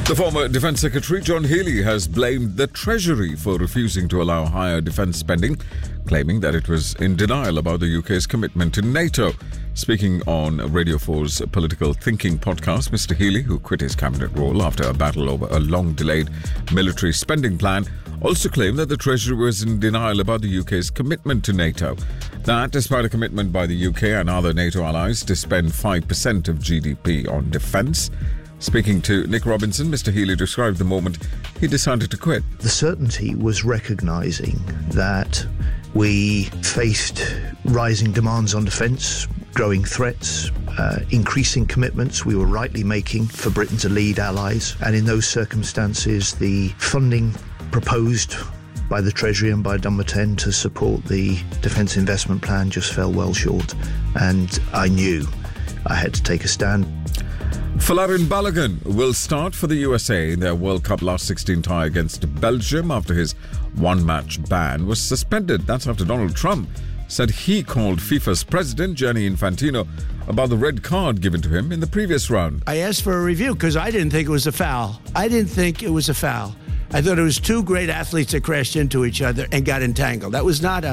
The former Defence Secretary John Healey has blamed the Treasury for refusing to allow higher defence spending, claiming that it was in denial about the UK's commitment to NATO. Speaking on Radio 4's Political Thinking podcast, Mr. Healey, who quit his cabinet role after a battle over a long-delayed military spending plan, also claimed that the Treasury was in denial about the UK's commitment to NATO. That, despite a commitment by the UK and other NATO allies to spend 5% of GDP on defence. Speaking to Nick Robinson, Mr. Healey described the moment he decided to quit. The certainty was recognising that we faced rising demands on defence, growing threats, increasing commitments we were rightly making for Britain to lead allies. And in those circumstances, the funding proposed by the Treasury and by Number 10 to support the Defence Investment Plan just fell well short. And I knew I had to take a stand. Folarin Balogun will start for the USA in their World Cup last 16 tie against Belgium after his one-match ban was suspended. That's after Donald Trump said he called FIFA's president, Gianni Infantino, about the red card given to him in the previous round. I asked for a review because I didn't think it was a foul. I thought it was two great athletes that crashed into each other and got entangled. That was not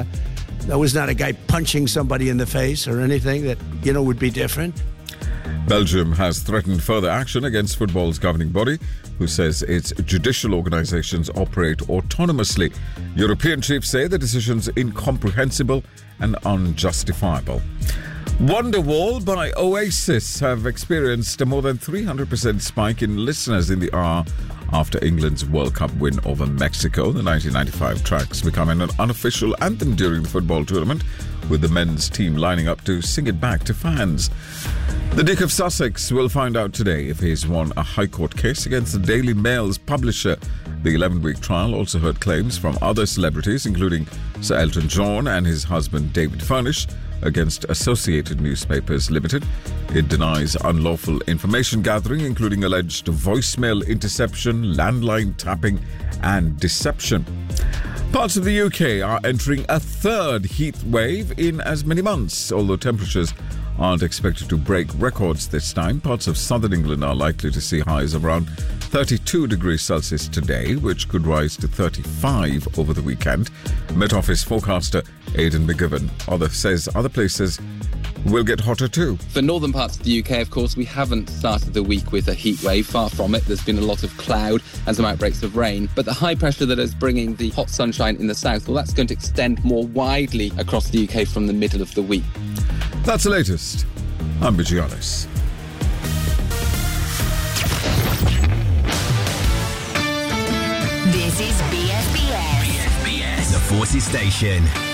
a guy punching somebody in the face or anything that, would be different. Belgium has threatened further action against football's governing body, who says its judicial organisations operate autonomously. European chiefs say the decision's incomprehensible and unjustifiable. Wonderwall by Oasis have experienced a more than 300% spike in listeners in the hour after England's World Cup win over Mexico. The 1995 track's becoming an unofficial anthem during the football tournament, with the men's team lining up to sing it back to fans. The Duke of Sussex will find out today if he's won a High Court case against the Daily Mail's publisher. The 11-week trial also heard claims from other celebrities, including Sir Elton John and his husband David Furnish, against Associated Newspapers Limited. It denies unlawful information gathering, including alleged voicemail interception, landline tapping, and deception. Parts of the UK are entering a third heat wave in as many months, although temperatures aren't expected to break records this time. Parts of southern England are likely to see highs of around 32 degrees Celsius today, which could rise to 35 over the weekend. Met Office forecaster Aidan McGivern says other places will get hotter too. For northern parts of the UK, of course, we haven't started the week with a heat wave. Far from it. There's been a lot of cloud and some outbreaks of rain. But the high pressure that is bringing the hot sunshine in the south, well, that's going to extend more widely across the UK from the middle of the week. That's the latest. I'm Bijianis. This is BFBS. The Forces Station.